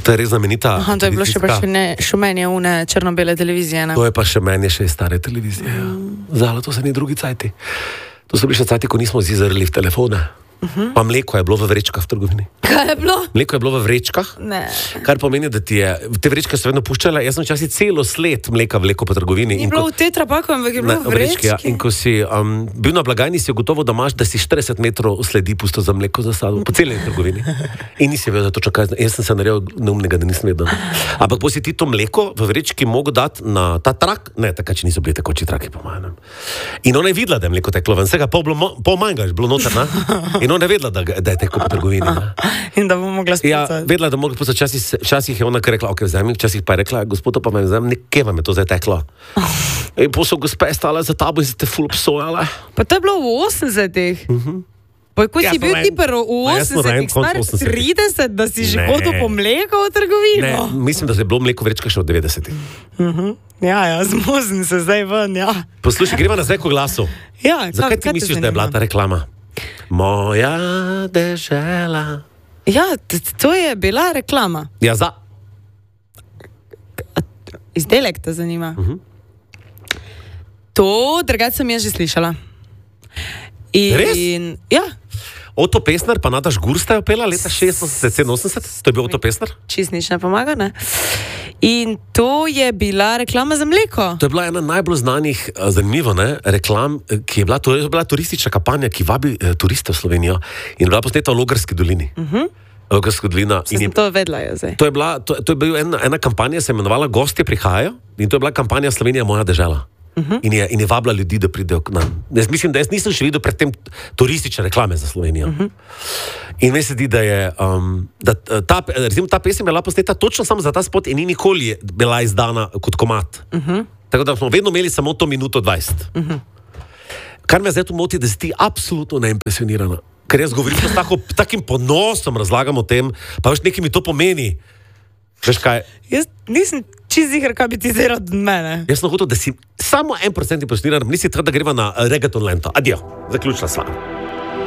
To je res znamenita. Aha, to je bilo še pa šumenje une črno-bele televizije, ne? To je pa šumenje še stare televizije. Zala, to se ni drugi cajti. To so bili še cajti, ko nismo zizrli v telefone. Pa mleko je bilo v vrečkah v trgovini. Kaj je bilo? Mleko je bilo v vrečkah, Ne. kar pomeni, da ti je te vrečke so vedno puščale. Jaz sem včasih celo sled mleka vlekel po trgovini. Ni bilo v tetrapaku, ampak je bilo v vrečki. Ja. In ko si bil na blagajni, si gotovo, da imaš, da si 40 metrov sledi pusto za mleko za sabo, po celi trgovini. In nisi vedel, da to čakaj. Jaz sem se naredil neumnega, da nisem vedel. Ampak si ti to mleko v vrečki mogel dati na ta trak, ne, takrat, če niso bili tekoči traki, po mojem. In ona je videla, da je mleko teklo ven, vsega pol manjga, bilo noter, ne? In ona je vedela, da je teklo po trgovini. Ne? In da bo mogla spustiti. Ja, vedela, da mogla spustiti. Včasih je ona kar rekla, ok, vzemi, včasih pa je rekla, gospod, pa me vzemi, nekje vam je to zdaj teklo. In posel gospe stala za tabo in se te ful obsojala. Pa to je bilo v 80-ih. Pa ko si bil ti prvo v 80-ih, star 30, da si že hodil po mleko v trgovino. Ne, mislim, da se je bilo mleko vrečka še od 90-ih. Ja, zmozim se zdaj ven, ja. Poslušaj, greva nazaj k glasu. Ja, zakaj ti misliš, da je bila ta reklama? Moja dežela. Ja, to je bila reklama. Ja, za. Izdelek te zanima. To, drugače sem jaz že slišala. Res? Ja. Oto Pestner pa Nataš Gursta je pela leta 86, to je bil Oto Pestner? Čist nič ne pomaga, ne? In to je bila reklama za mleko. To je bila ena najbolj znanih, zanimivo, ne, reklam, ki je bila, to je bila turistična kampanja, ki vabi turiste v Slovenijo in je bila posneta v Logarski dolini. Logarska dolina. Sem to vedela, je zdaj. To je bila ena kampanja, se je imenovala Gostje prihajajo in to je bila kampanja Slovenija moja dežela. In je vabila ljudi, da pridejo k nam. Jaz mislim, da jaz nisem še videl predtem turistične reklame za Slovenijo. In meni se zdi, da je ta pesem je bila posneta točno samo za ta spot in ni nikoli bila izdana kot komad. Tako da smo vedno imeli samo to minuto 20. Kar me zdaj tu moti, da si ti absolutno neimpresionirana. Ker jaz govorim s takim ponosom, razlagam o tem, pa veš, nekaj mi to pomeni. Veš kaj? Jaz nisem čist ziher, kaj bi ti zdaj rad od mene. Jaz sem hotel, da si samo 1% impresioniran, nisi treba, da greva na reggaeton lento. Adijo, zaključila sva.